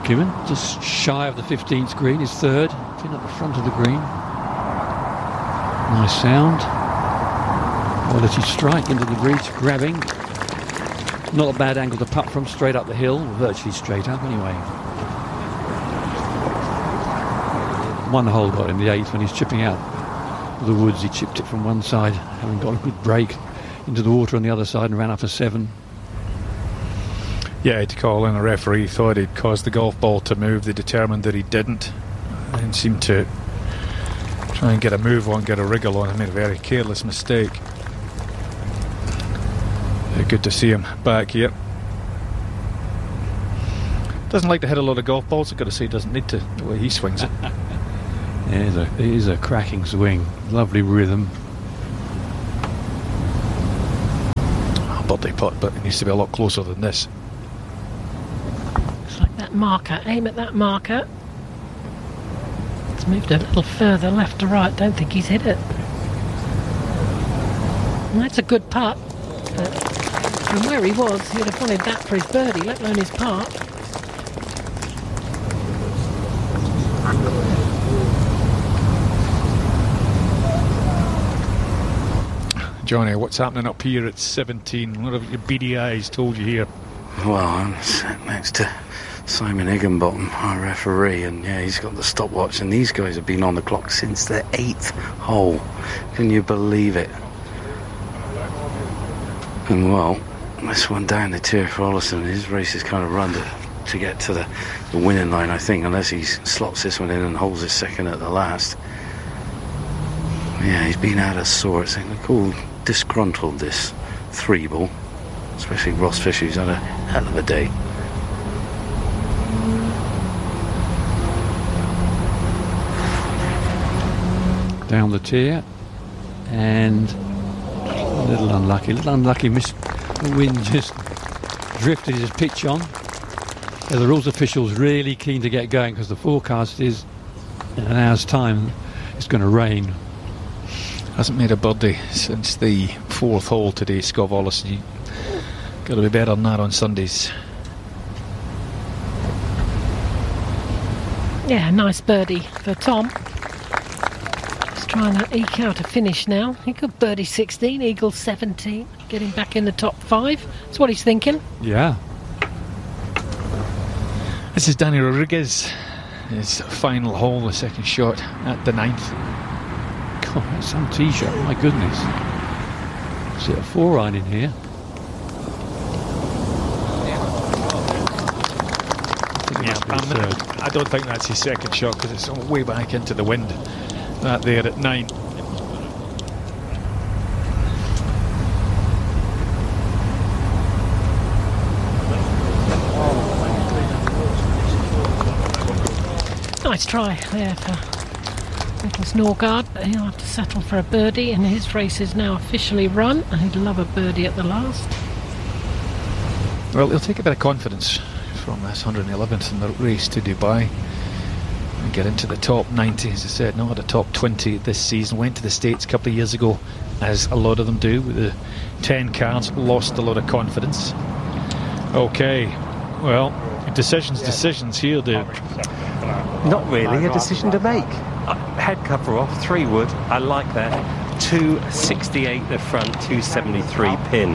McKibben, just shy of the 15th green, his third, in at the front of the green. Nice sound. Quality strike into the breach, grabbing. Not a bad angle to putt from, straight up the hill, virtually straight up anyway. One hole got him, the 8th, when he's chipping out of the woods. He chipped it from one side, having got a good break into the water on the other side, and ran up a 7. Yeah, to call in a referee thought he'd caused the golf ball to move. They determined that he didn't, and seemed to try and get a move on, get a wriggle on. He made a very careless mistake. Good to see him back here. Doesn't like to hit a lot of golf balls. I've got to say, he doesn't need to, the way he swings it. It is a cracking swing. Lovely rhythm. Birthday putt, but it needs to be a lot closer than this. Looks like that marker. Aim at that marker. It's moved a little further left to right. Don't think he's hit it. And that's a good putt. But from where he was, he'd have wanted that for his birdie, let alone his putt. Johnny, what's happening up here at 17? What have your beady eyes told you here? Well, I'm sat next to Simon Higginbottom, our referee, and yeah, he's got the stopwatch, and these guys have been on the clock since the 8th hole. Can you believe it? And well, this one down the tier for Ollison, his race is kind of run to get to the winning line, I think, unless he slots this one in and holds his second at the last. Yeah, he's been out of sorts. They call disgruntled, this 3-ball, especially Ross Fisher, who's had a hell of a day. Down the tier, and a little unlucky, the wind just drifted his pitch on. The rules officials really keen to get going, because the forecast is in an hour's time it's going to rain. Hasn't made a birdie since the 4th hole today, Scott Ollison. You got to be better than that on Sundays. Yeah, nice birdie for Tom. He's trying to eke out a finish now. He could birdie 16, eagle 17, getting back in the top 5. That's what he's thinking. Yeah. This is Danny Rodriguez. His final hole, the second shot at the 9th. God, that's some tee shot, my goodness. Is it a 4-iron in here? I don't think that's his second shot, because it's way back into the wind. That there at 9. Nice try there for Nicholas Norgard, but he'll have to settle for a birdie, and his race is now officially run, and he'd love a birdie at the last. Well, he'll take a bit of confidence from this 111th in the race to Dubai and get into the top 90, as I said. Not at the top 20 this season. Went to the States a couple of years ago, as a lot of them do, with the 10 cards. Lost a lot of confidence. Okay, well, decisions here, Dave. Not really a decision to make. Head cover off, 3 wood. I like that. 268 the front, 273 pin.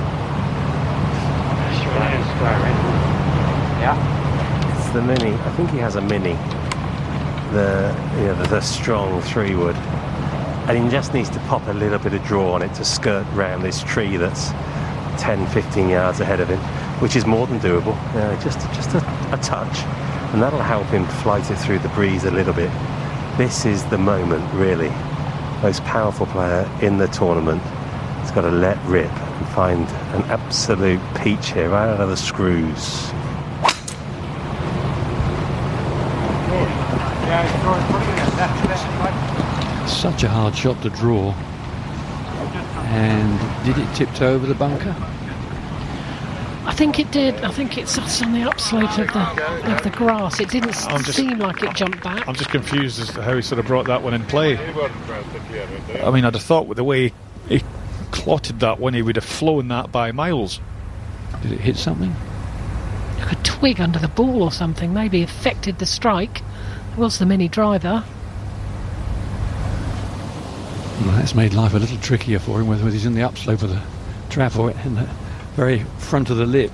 Yeah. It's the mini. I think he has a mini. The strong 3 wood. And he just needs to pop a little bit of draw on it to skirt round this tree that's 10, 15 yards ahead of him, which is more than doable. Just a touch. And that'll help him flight it through the breeze a little bit. This is the moment, really. Most powerful player in the tournament. He's got to let rip and find an absolute peach here, right out of the screws. Such a hard shot to draw. And did it tip over the bunker? I think it did. I think it's on the upslope of the grass. It didn't seem like it jumped back. I'm just confused as to how he sort of brought that one in play. I mean, I'd have thought with the way he clotted that one, he would have flown that by miles. Did it hit something? Look at twig under the ball or something, maybe affected the strike. It was the mini driver. Well, that's made life a little trickier for him, whether he's in the upslope of the trap or in the very front of the lip.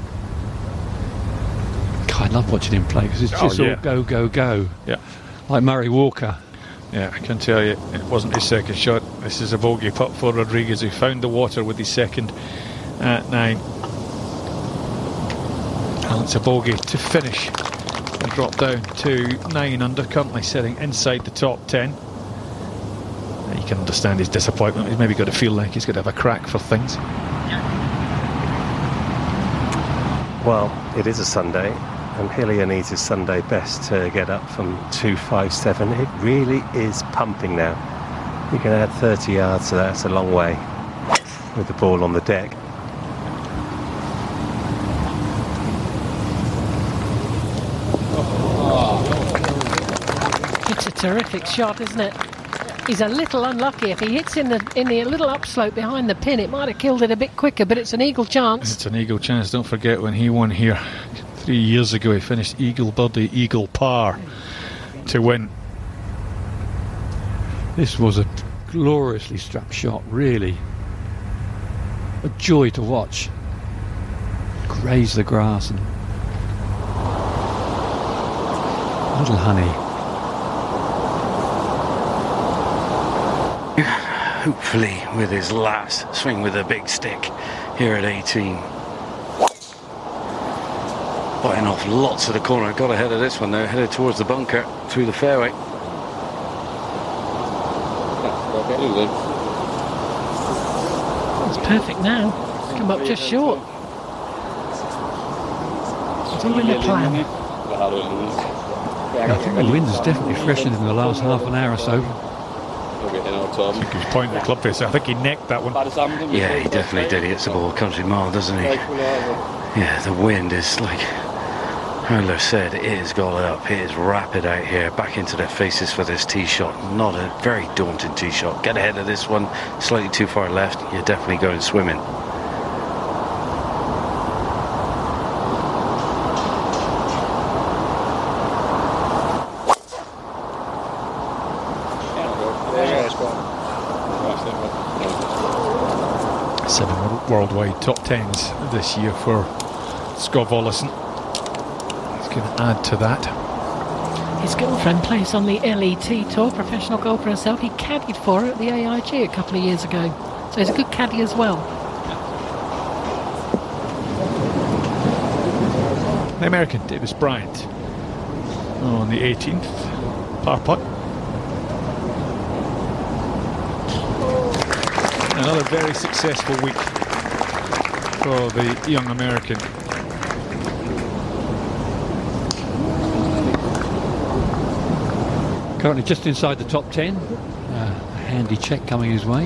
God, I love watching him play because it's just all go, go, go. Yeah. Like Murray Walker. Yeah, I can tell you, it wasn't his second shot. This is a bogey putt for Rodriguez, who found the water with his second at 9. And it's a bogey to finish and drop down to 9 under, currently sitting inside the top 10. You can understand his disappointment. He's maybe got to feel like he's got to have a crack for things. Well, it is a Sunday, and Hillier needs his Sunday best to get up from 257. It really is pumping now. You can add 30 yards to that. It's a long way with the ball on the deck. It's a terrific shot, isn't it? He's a little unlucky. If he hits in the little upslope behind the pin, it might have killed it a bit quicker, but it's an eagle chance. It's an eagle chance. Don't forget when he won here 3 years ago, he finished eagle birdie, eagle par to win. This was a gloriously struck shot, really. A joy to watch. Graze the grass and little honey. Hopefully with his last swing with a big stick here at 18. Biting off lots of the corner. Got ahead of this one though, headed towards the bunker through the fairway. It's perfect now. Come up just short. It's all in the plan. I think the wind has definitely freshened in the last half an hour or so. I think he was pointing at the club face. I think he necked that one. Yeah, he definitely did. He hits the ball country mile, doesn't he? Yeah, the wind is like Hurler said, it is got up, it is rapid out here, back into their faces for this tee shot. Not a very daunting tee shot. Get ahead of this one, slightly too far left, you're definitely going swimming. Worldwide top 10s this year for Scott Volleson. He's going to add to that. His girlfriend plays on the LET Tour, professional golfer herself. He caddied for her at the AIG a couple of years ago, so he's a good caddy as well. The American Davis Bryant on the 18th par putt. Another very successful week for the young American. Currently just inside the top 10. A handy check coming his way.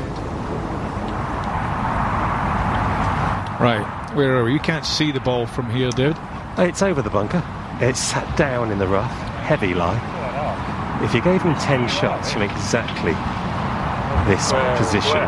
Right, where are we? You can't see the ball from here, David. It's over the bunker. It's sat down in the rough, heavy lie. If you gave him 10 shots from exactly this position,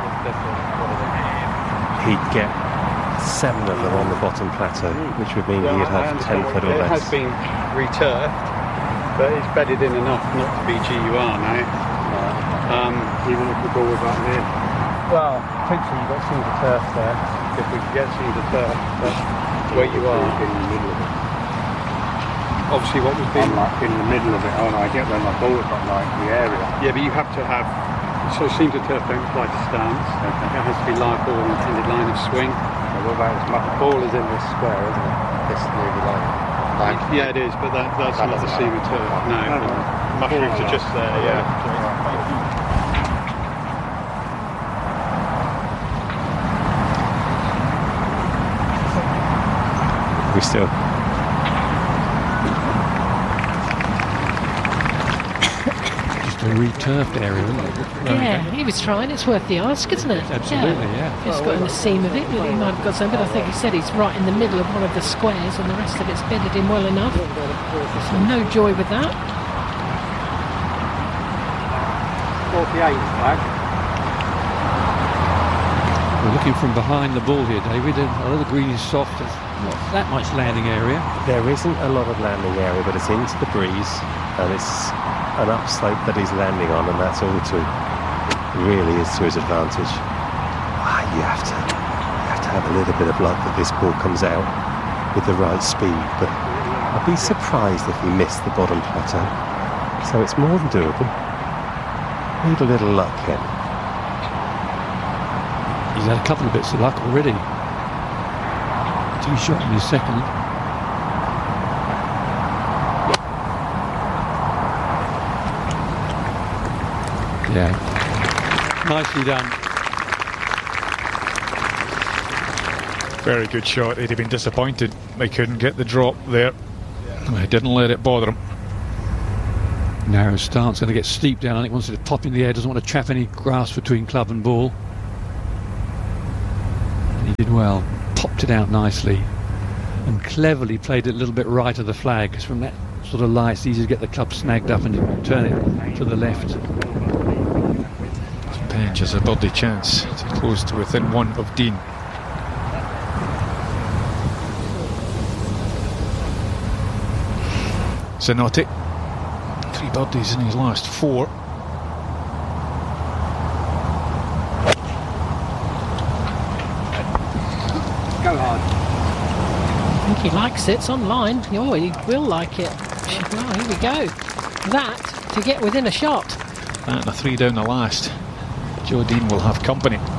he'd get 7 of them on the bottom plateau, which would mean he'd have 10 foot or less. It has been returfed, but it's bedded in enough not to be GUR now. Even if the ball was up there. Well, potentially you've got some of the turf there, if we could get some of the turf, but where you are in the middle of it. Obviously what we've been... I'm like in the middle of it, I get where my ball is not like the area. Yeah, but you have to have... So it seems the turf don't apply to stance. Okay. It has to be live ball and intended line of swing. What about this? The ball is in this square, isn't it? This movie line. Yeah, it is, but that's not the seam of turf. No, mushrooms are just there, yeah. We still... Just a returfed area, isn't it? Yeah, he was trying. It's worth the ask, isn't it? Absolutely, yeah. He's got in the seam of it, but he might have got some. But I think he said he's right in the middle of one of the squares, and the rest of it's bedded in well enough. So no joy with that. 48 flag. We're looking from behind the ball here, David. Although the green is soft, there's not that much landing area. There isn't a lot of landing area, but it's into the breeze, and it's an upslope that he's landing on, and that's all really is to his advantage. You have to have a little bit of luck that this ball comes out with the right speed, but I'd be surprised if he missed the bottom plateau. So it's more than doable. Need a little luck here. He's had a couple of bits of luck already. Tee shot in his second. Yeah. Nicely done. Very good shot. He'd have been disappointed they couldn't get the drop there. He didn't let it bother him. Narrow stance, going to get steep down. I think wants it to pop in the air, doesn't want to trap any grass between club and ball. And he did well. Popped it out nicely and cleverly played it a little bit right of the flag, because from that sort of lie it's easy to get the club snagged up and turn it to the left. Penge has a birdie chance to close to within one of Dean. Zanotti, 3 birdies in his last 4. Go hard. I think he likes it. It's online. Oh, he will like it. Oh, here we go. That to get within a shot. That and a 3 down the last. Joe Dean will have company.